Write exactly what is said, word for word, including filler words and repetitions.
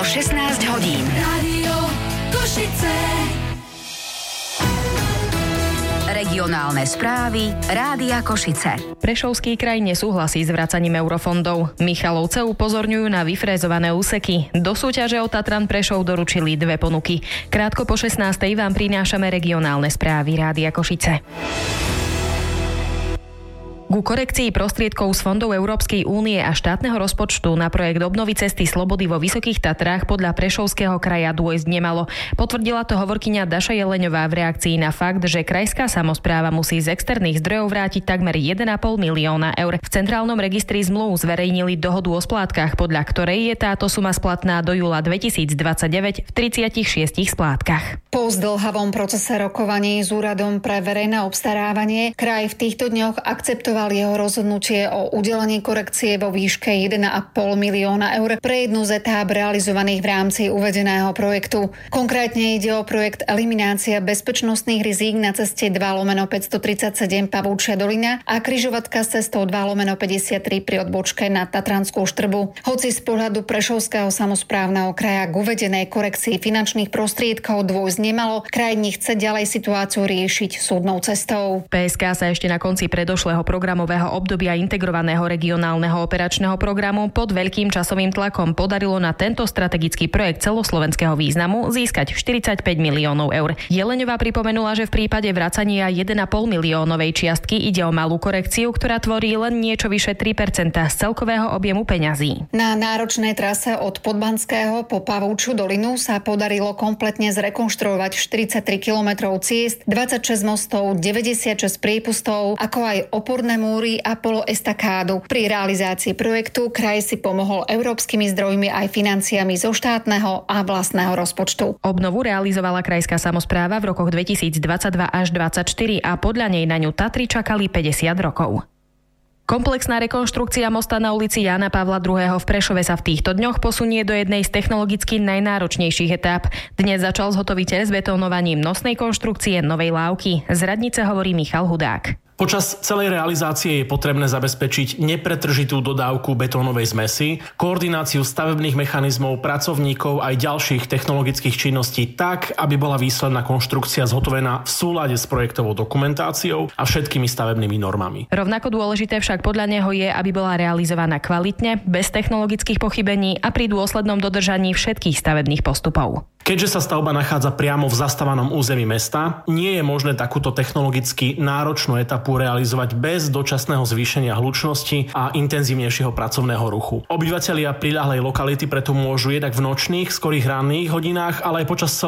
Bolo šestnásť hodín. Rádio Košice. Regionálne správy Rádia Košice. Prešovský kraj nesúhlasí s vracaním eurofondov. Michalovce upozorňujú na vyfrézované úseky. Do súťaže o Tatran Prešov doručili dve ponuky. Krátko po šestnástej vám prinášame regionálne správy Rádia Košice. Ku korekcii prostriedkov z fondov Európskej únie a štátneho rozpočtu na projekt obnovy cesty Slobody vo Vysokých Tatrách podľa Prešovského kraja dôjsť nemalo. Potvrdila to hovorkyňa Daša Jeleňová v reakcii na fakt, že krajská samospráva musí z externých zdrojov vrátiť takmer jeden a pol milióna eur. V centrálnom registri zmluv zverejnili dohodu o splátkach, podľa ktorej je táto suma splatná do júla dvetisícdvadsaťdeväť v tridsiatich šiestich splátkach. Po zdĺhavom procese rokovaní s úradom pre verejné obstarávanie kraj v týchto dňoch akceptoval jeho rozhodnutie o udelení korekcie vo výške jeden a pol milióna eur pre jednu z etáp realizovaných v rámci uvedeného projektu. Konkrétne ide o projekt eliminácia bezpečnostných rizík na ceste dva lomeno päťstotridsaťsedem Pavúčia dolina a križovatka s cestou dva lomeno päťdesiattri pri odbočke na Tatranskú Štrbu. Hoci z pohľadu Prešovského samosprávneho kraja k uvedenej korekcii finančných prostriedkov dôjsť nemalo, kraj chce ďalej situáciu riešiť súdnou cestou. pé es ká sa ešte na konci predošlého programu programového obdobia integrovaného regionálneho operačného programu pod veľkým časovým tlakom podarilo na tento strategický projekt celoslovenského významu získať štyridsaťpäť miliónov eur. Jeleňová pripomenula, že v prípade vracania jeden a pol miliónovej čiastky ide o malú korekciu, ktorá tvorí len niečo vyše tri percentá z celkového objemu peňazí. Na náročnej trase od Podbanského po Pavúčiu dolinu sa podarilo kompletne zrekonštruovať štyridsaťtri kilometrov ciest, dvadsaťšesť mostov, deväťdesiatšesť priepustov, ako aj oporné múry a poloestakádu. Pri realizácii projektu kraj si pomohol európskymi zdrojmi aj financiami zo štátneho a vlastného rozpočtu. Obnovu realizovala krajská samospráva v rokoch dvetisícdvadsaťdva až dvadsaťštyri a podľa nej na ňu Tatry čakali päťdesiat rokov. Komplexná rekonštrukcia mosta na ulici Jána Pavla druhého. v Prešove sa v týchto dňoch posunie do jednej z technologicky najnáročnejších etáp. Dnes začal zhotoviteľ s betónovaním nosnej konštrukcie novej lávky. Z radnice hovorí Michal Hudák. Počas celej realizácie je potrebné zabezpečiť nepretržitú dodávku betónovej zmesi, koordináciu stavebných mechanizmov, pracovníkov aj ďalších technologických činností tak, aby bola výsledná konštrukcia zhotovená v súlade s projektovou dokumentáciou a všetkými stavebnými normami. Rovnako dôležité však podľa neho je, aby bola realizovaná kvalitne, bez technologických pochybení a pri dôslednom dodržaní všetkých stavebných postupov. Keďže sa stavba nachádza priamo v zastávanom území mesta, nie je možné takúto technologicky náročnú etapu realizovať bez dočasného zvýšenia hlučnosti a intenzívnejšieho pracovného ruchu. Obyvatelia priľahlej lokality preto môžu jednak v nočných, skorých ranných hodinách, ale aj počas